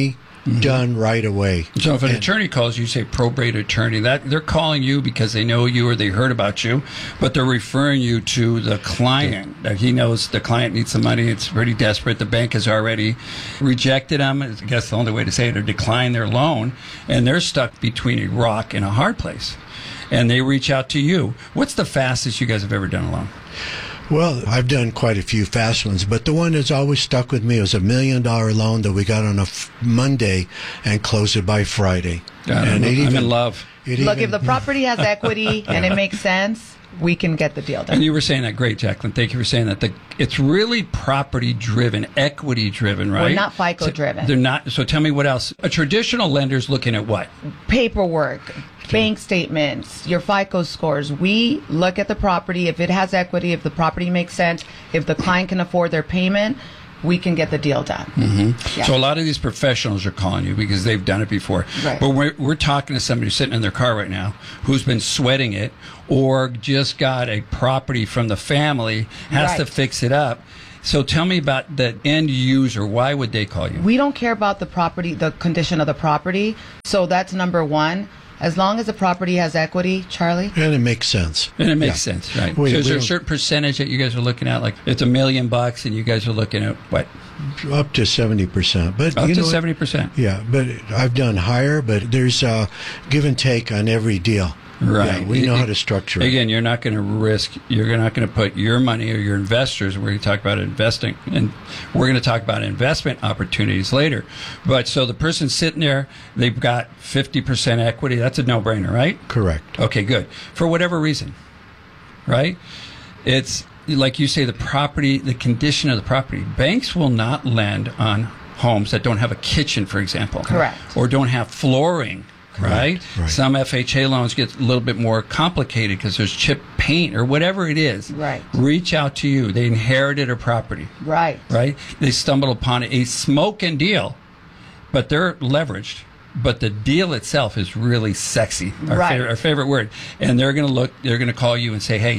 done right away. So if an attorney calls you, say probate attorney, that they're calling you because they know you or they heard about you, but they're referring you to the client. That he knows the client needs some money. It's pretty desperate. The bank has already rejected them. I guess the only way to say it, or declined their loan, and they're stuck between a rock and a hard place. And they reach out to you. What's the fastest you guys have ever done a loan? Well, I've done quite a few fast ones, but the one that's always stuck with me was $1 million loan that we got on a Monday and closed it by Friday. I'm in love. Look, if the property has equity and it makes sense, we can get the deal done. And you were saying that great, Jacqueline. Thank you for saying that. It's really property-driven, equity-driven, right? We're not FICO-driven. They're not. So tell me what else. A traditional lender's looking at what? Paperwork, bank statements, your FICO scores. We look at the property. If it has equity, if the property makes sense, if the client can afford their payment, we can get the deal done. Mm-hmm. Yeah. So a lot of these professionals are calling you because they've done it before. Right. But we're talking to somebody sitting in their car right now who's been sweating it or just got a property from the family, has to fix it up. So tell me about the end user. Why would they call you? We don't care about the property, the condition of the property. So that's number one. As long as the property has equity, Charlie. And it makes sense. And it makes sense, right? So is there a certain percentage that you guys are looking at? Like it's $1 million and you guys are looking at what? Up to 70%. But up you to know 70%. Yeah, but I've done higher, but there's give and take on every deal. Right. Yeah, we know how to structure it. Again, you're not going to risk, you're not going to put your money or your investors, we're going to talk about investing, and we're going to talk about investment opportunities later. But so the person sitting there, they've got 50% equity. That's a no-brainer, right? Correct. Okay, good. For whatever reason, right? It's like you say, the property, the condition of the property. Banks will not lend on homes that don't have a kitchen, for example. Correct. Or don't have flooring. Right? Right. Some FHA loans get a little bit more complicated because there's chip paint or whatever it is. Right. Reach out to you. They inherited a property. Right. Right? They stumbled upon a smoking deal, but they're leveraged. But the deal itself is really sexy. Our favorite word. And they're going to call you and say, hey,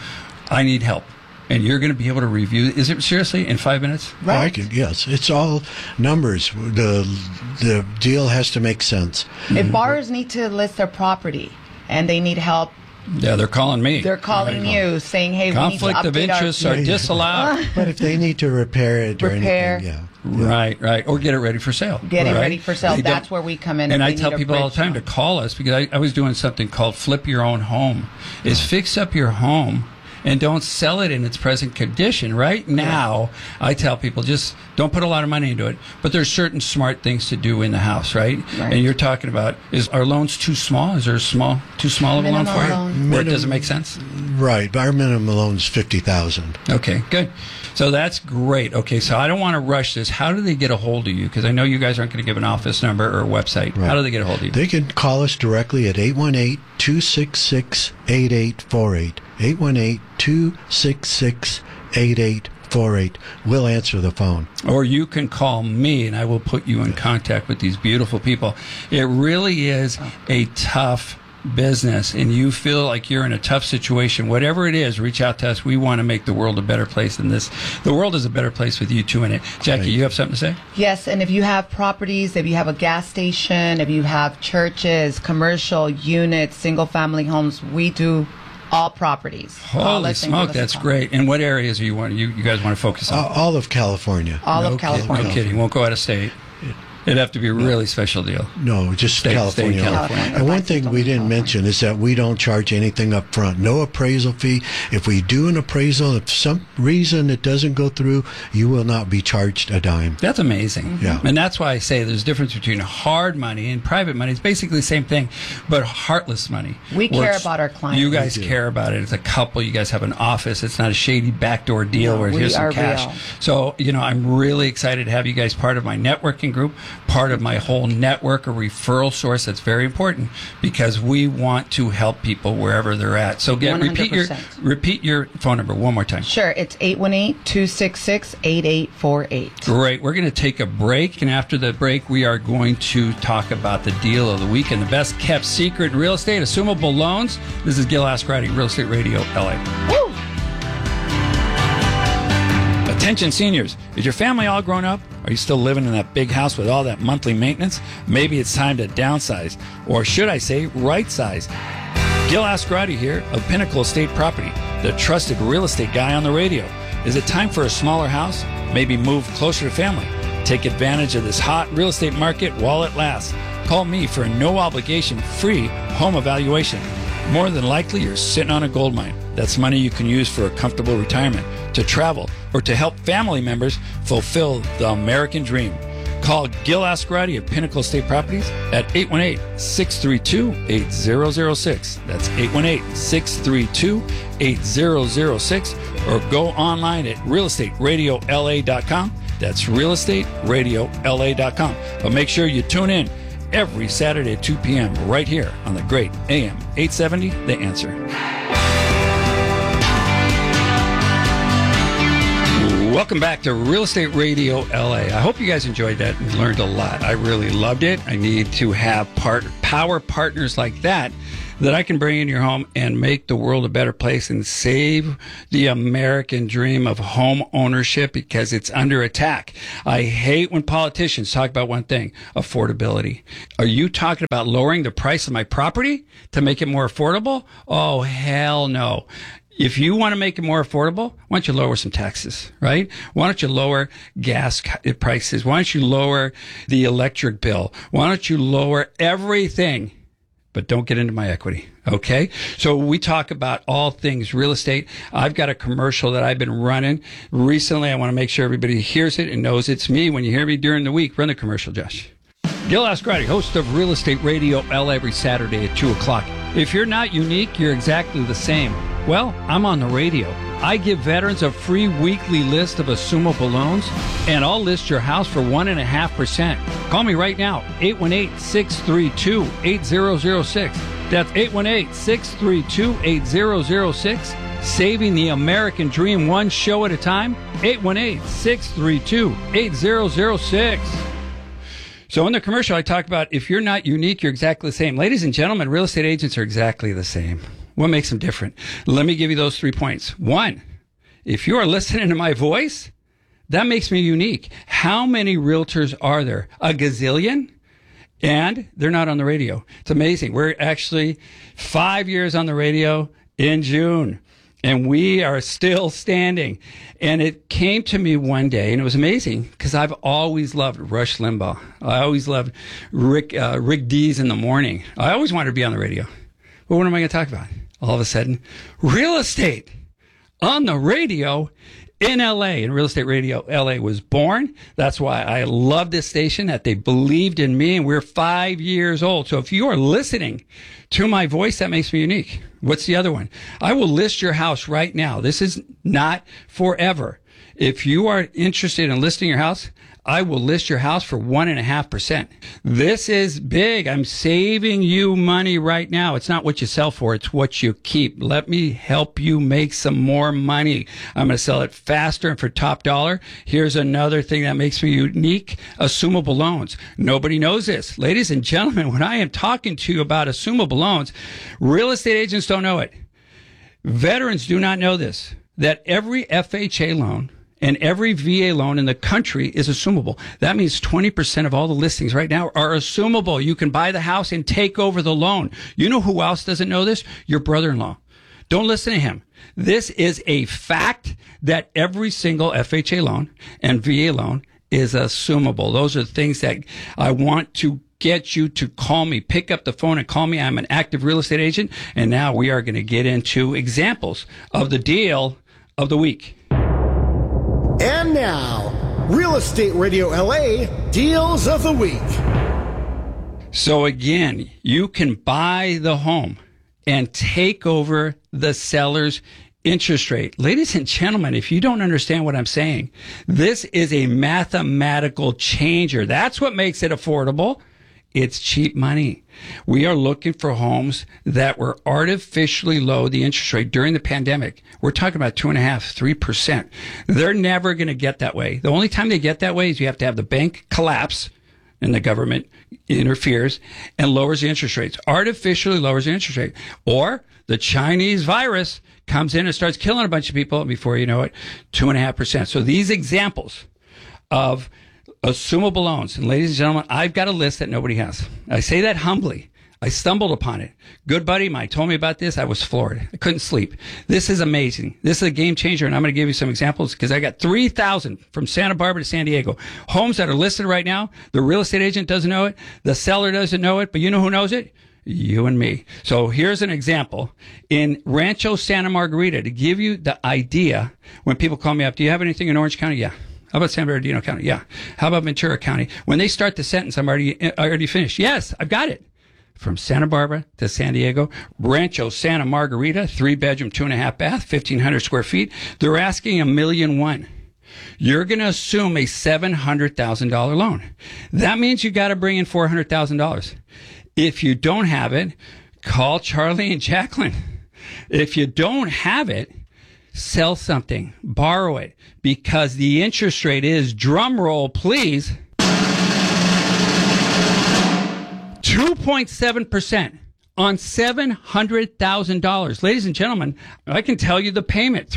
I need help. And you're going to be able to review. Is it seriously in 5 minutes? Right. Yes. It's all numbers. The deal has to make sense. If borrowers need to list their property and they need help, yeah, they're calling me. They're calling you saying, hey, conflict we need to of interests are disallowed. But if they need to repair it or anything, yeah. Right. Or get it ready for sale. Get it ready for sale. That's where we come in. And I tell people all the time to call us because I was doing something called Flip Your Own Home. Is fix up your home and don't sell it in its present condition. Right now, I tell people just don't put a lot of money into it, but there's certain smart things to do in the house, right? And you're talking about, are loans too small? Is there too small of a loan for you? Where it doesn't make sense? Right. Our minimum loan is $50,000. Okay, good. So that's great. Okay, so I don't want to rush this. How do they get a hold of you? Because I know you guys aren't going to give an office number or a website. Right. How do they get a hold of you? They can call us directly at 818-266-8848. 818-266-8848. We'll answer the phone. Or you can call me, and I will put you in contact with these beautiful people. It really is a tough business, and you feel like you're in a tough situation, whatever it is, reach out to us. We want to make the world a better place than this. The world is a better place with you two in it. Jackie, you have something to say? Yes, and if you have properties, if you have a gas station, if you have churches, commercial units, single-family homes, we do all proproperties. Holy smoke, that's great. And what areas are you guys want to focus on? All of California. All of California. No kidding. Won't go out of state. It'd have to be a really special deal. No, just California. And one thing we didn't mention is that we don't charge anything up front. No appraisal fee. If we do an appraisal, if some reason it doesn't go through, you will not be charged a dime. That's amazing. Yeah. And that's why I say there's a difference between hard money and private money. It's basically the same thing, but heartless money. We care about our clients. You guys care about it. It's a couple. You guys have an office. It's not a shady backdoor deal where here's some cash. Real. So, I'm really excited to have you guys part of my networking group, part of my whole network, a referral source. That's very important because we want to help people wherever they're at. So repeat your phone number one more time. Sure. It's 818-266-8848. Great. We're going to take a break, and after the break, we are going to talk about the deal of the week and the best kept secret in real estate, assumable loans. This is Gil Ascarati, Real Estate Radio, LA. Woo! Attention seniors, is your family all grown up? Are you still living in that big house with all that monthly maintenance? Maybe it's time to downsize, or should I say right size. Gil Ascarati here of Pinnacle Estate Property, the trusted real estate guy on the radio. Is it time for a smaller house? Maybe move closer to family. Take advantage of this hot real estate market while it lasts. Call me for a no-obligation free home evaluation. More than likely, you're sitting on a gold mine. That's money you can use for a comfortable retirement, to travel, or to help family members fulfill the American dream. Call Gil Ascarati of Pinnacle Estate Properties at 818-632-8006. That's 818-632-8006. Or go online at realestateradiola.com. That's realestateradiola.com. But make sure you tune in every Saturday at 2 p.m. right here on the great AM 870, The Answer. Welcome back to Real Estate Radio LA. I hope you guys enjoyed that and learned a lot. I really loved it. I need to have power partners like that I can bring in your home and make the world a better place and save the American dream of home ownership, because it's under attack. I hate when politicians talk about one thing: affordability. Are you talking about lowering the price of my property to make it more affordable? Oh, hell no. If you want to make it more affordable, why don't you lower some taxes, right? Why don't you lower gas prices? Why don't you lower the electric bill? Why don't you lower everything? But don't get into my equity, okay? So we talk about all things real estate. I've got a commercial that I've been running recently. I want to make sure everybody hears it and knows it's me. When you hear me during the week, run the commercial, Josh. Gil Ascarati, host of Real Estate Radio LA, every Saturday at 2 o'clock. If you're not unique, you're exactly the same. Well, I'm on the radio. I give veterans a free weekly list of assumable loans, and I'll list your house for 1.5%. Call me right now, 818-632-8006. That's 818-632-8006. Saving the American dream one show at a time, 818-632-8006. So in the commercial, I talk about if you're not unique, you're exactly the same. Ladies and gentlemen, real estate agents are exactly the same. What makes them different? Let me give you those 3 points. 1, if you are listening to my voice, that makes me unique. How many realtors are there? A gazillion? And they're not on the radio. It's amazing. We're actually 5 years on the radio in June, and we are still standing. And it came to me one day, and it was amazing, because I've always loved Rush Limbaugh. I always loved Rick Dees in the morning. I always wanted to be on the radio. But what am I going to talk about? All of a sudden, real estate on the radio in LA. And Real Estate Radio LA was born. That's why I love this station, that they believed in me, and we're 5 years old. So if you are listening to my voice, that makes me unique. What's the other one? I will list your house right now. This is not forever. If you are interested in listing your house, I will list your house for 1.5%. This is big. I'm saving you money right now. It's not what you sell for. It's what you keep. Let me help you make some more money. I'm going to sell it faster and for top dollar. Here's another thing that makes me unique: assumable loans. Nobody knows this. Ladies and gentlemen, when I am talking to you about assumable loans, real estate agents don't know it. Veterans do not know this, that every FHA loan and every VA loan in the country is assumable. That means 20% of all the listings right now are assumable. You can buy the house and take over the loan. You know who else doesn't know this? Your brother-in-law. Don't listen to him. This is a fact, that every single FHA loan and VA loan is assumable. Those are the things that I want to get you to call me. Pick up the phone and call me. I'm an active real estate agent. And now we are going to get into examples of the deal of the week. And now, Real Estate Radio LA Deals of the Week. So again, you can buy the home and take over the seller's interest rate. Ladies and gentlemen, if you don't understand what I'm saying, this is a mathematical changer. That's what makes it affordable. It's cheap money. We are looking for homes that were artificially low, the interest rate, during the pandemic. We're talking about 2.5%, 3%. They're never going to get that way. The only time they get that way is you have to have the bank collapse and the government interferes and lowers the interest rates, artificially lowers the interest rate. Or the Chinese virus comes in and starts killing a bunch of people, and before you know it, 2.5%. So these examples of assumable loans. And ladies and gentlemen, I've got a list that nobody has. I say that humbly. I stumbled upon it. Good buddy of mine told me about this. I was floored. I couldn't sleep. This is amazing. This is a game changer, and I'm going to give you some examples because I got 3,000 from Santa Barbara to San Diego. Homes that are listed right now. The real estate agent doesn't know it. The seller doesn't know it. But you know who knows it? You and me. So here's an example. In Rancho Santa Margarita, to give you the idea, when people call me up, do you have anything in Orange County? Yeah. How about San Bernardino County? Yeah. How about Ventura County? When they start the sentence, I'm already finished. Yes, I've got it. From Santa Barbara to San Diego, Rancho Santa Margarita, 3-bedroom, 2.5 bath, 1,500 square feet. They're asking $1.1 million. You're going to assume a $700,000 loan. That means you got to bring in $400,000. If you don't have it, call Charlie and Jacqueline. If you don't have it, sell something, borrow it, because the interest rate is, drum roll, please, 2.7% on $700,000. Ladies and gentlemen, I can tell you the payment,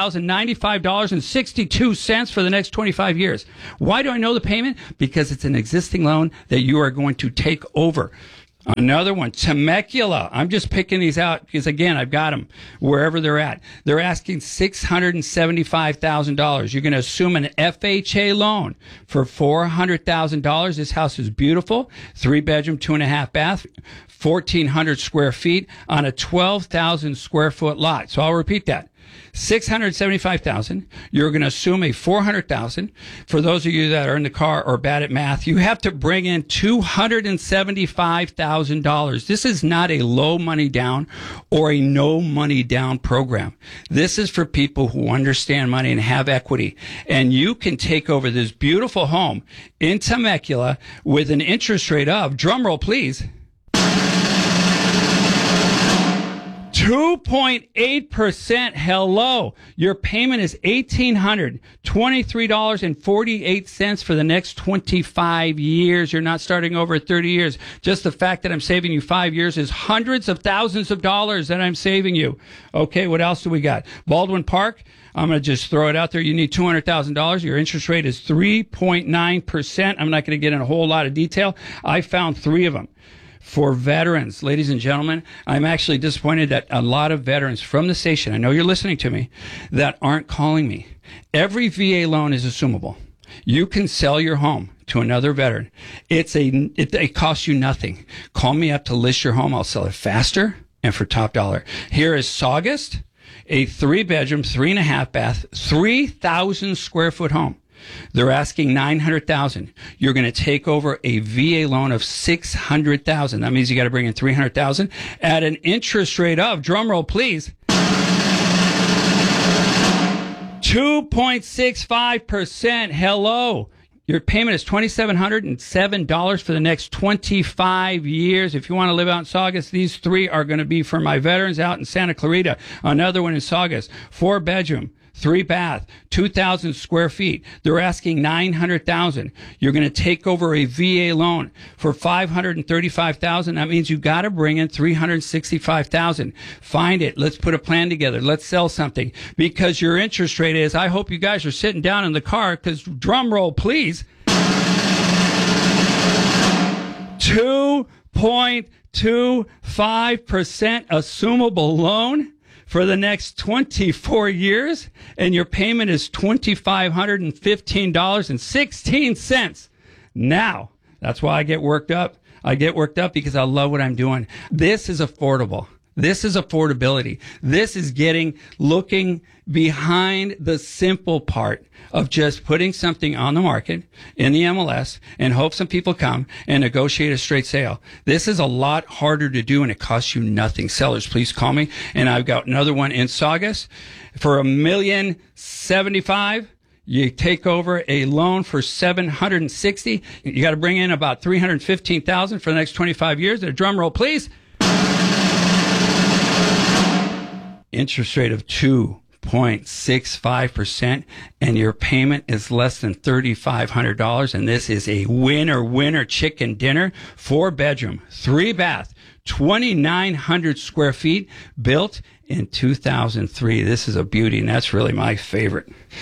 $3,095.62 for the next 25 years. Why do I know the payment? Because it's an existing loan that you are going to take over. Another one, Temecula. I'm just picking these out because, again, I've got them wherever they're at. They're asking $675,000. You're going to assume an FHA loan for $400,000. This house is beautiful. 3-bedroom, 2.5 bath, 1,400 square feet on a 12,000 square foot lot. So I'll repeat that. $675,000. You're going to assume a $400,000. For those of you that are in the car or bad at math, you have to bring in $275,000. This is not a low money down or a no money down program. This is for people who understand money and have equity. And you can take over this beautiful home in Temecula with an interest rate of, drumroll please, 2.8%. Hello. Your payment is $1,823.48 for the next 25 years. You're not starting over at 30 years. Just the fact that I'm saving you 5 years is hundreds of thousands of dollars that I'm saving you. Okay, what else do we got? Baldwin Park. I'm going to just throw it out there. You need $200,000. Your interest rate is 3.9%. I'm not going to get in a whole lot of detail. I found 3 of them. For veterans, ladies and gentlemen, I'm actually disappointed that a lot of veterans from the station, I know you're listening to me, that aren't calling me. Every VA loan is assumable. You can sell your home to another veteran. It costs you nothing. Call me up to list your home. I'll sell it faster and for top dollar. Here is Saugust, a 3-bedroom, 3.5 bath, 3,000 square foot home. They're asking $900,000. You're going to take over a VA loan of $600,000. That means you got to bring in $300,000 at an interest rate of, drumroll please, 2.65%. Hello. Your payment is $2,707 for the next 25 years. If you want to live out in Saugus, these 3 are going to be for my veterans out in Santa Clarita. Another one in Saugus, 4-bedroom. 3-bath, 2,000 square feet. They're asking $900,000. You're going to take over a VA loan for $535,000. That means you got to bring in $365,000. Find it. Let's put a plan together. Let's sell something because your interest rate is. I hope you guys are sitting down in the car because drum roll, please. 2.25% assumable loan for the next 24 years, and your payment is $2,515.16. Now, that's why I get worked up. I get worked up because I love what I'm doing. This is affordable. This is affordability. This is looking behind the simple part of just putting something on the market in the MLS and hope some people come and negotiate a straight sale. This is a lot harder to do and it costs you nothing. Sellers, please call me. And I've got another one in Saugus for $1,075,000. You take over a loan for $760,000. You got to bring in about $315,000 for the next 25 years. A drum roll, please. Interest rate of 2.65%, and your payment is less than $3,500. And this is a winner chicken dinner. 4-bedroom, 3-bath, 2,900 square feet, built in 2003. This is a beauty, and that's really my favorite.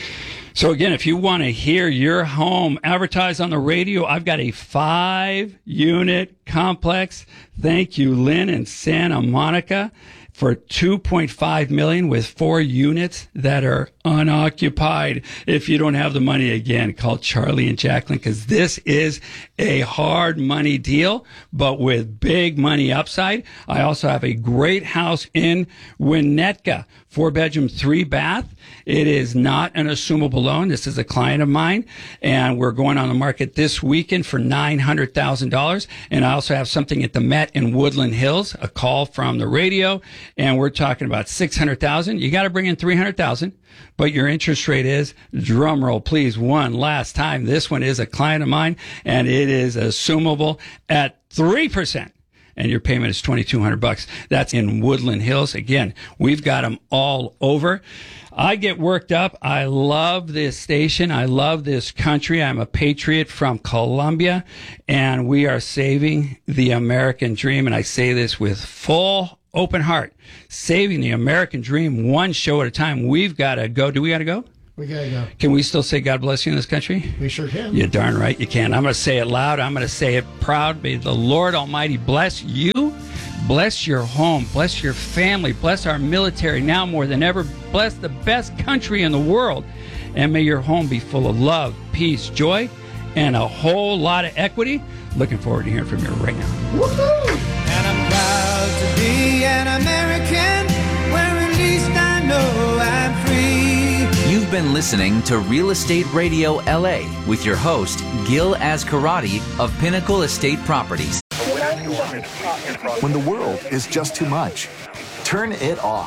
So again, if you want to hear your home advertised on the radio, I've got a 5-unit complex. Thank you, Lynn in Santa Monica, for $2.5 million with 4 units that are unoccupied. If you don't have the money, again, call Charlie and Jacqueline, because this is a hard money deal, but with big money upside. I also have a great house in Winnetka, 4-bedroom, 3-bath. It is not an assumable loan. This is a client of mine, and we're going on the market this weekend for $900,000. And I also have something at the Met in Woodland Hills, a call from the radio, and we're talking about $600,000. You got to bring in $300,000. But your interest rate is, drum roll please, one last time. This one is a client of mine, and it is assumable at 3%. And your payment is $2,200. That's in Woodland Hills. Again, we've got them all over. I get worked up. I love this station. I love this country. I'm a patriot from Colombia, and we are saving the American dream. And I say this with full open heart. Saving the American dream one show at a time. We've got to go. Do we got to go? We got to go. Can we still say God bless you in this country? We sure can. You're darn right you can. I'm going to say it loud. I'm going to say it proud. May the Lord Almighty bless you, bless your home, bless your family, bless our military now more than ever, bless the best country in the world, and may your home be full of love, peace, joy, and a whole lot of equity. Looking forward to hearing from you right now. Woohoo! And I'm proud to be an American, where at least I know I'm free. You've been listening to Real Estate Radio LA with your host, Gil Ascarati of Pinnacle Estate Properties. When the world is just too much, turn it off.